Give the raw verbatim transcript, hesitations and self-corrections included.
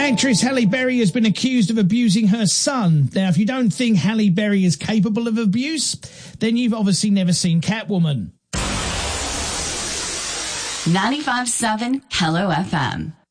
Actress Halle Berry has been accused of abusing her son. Now, if you don't think Halle Berry is capable of abuse, then you've obviously never seen Catwoman. ninety-five point seven Hello F M.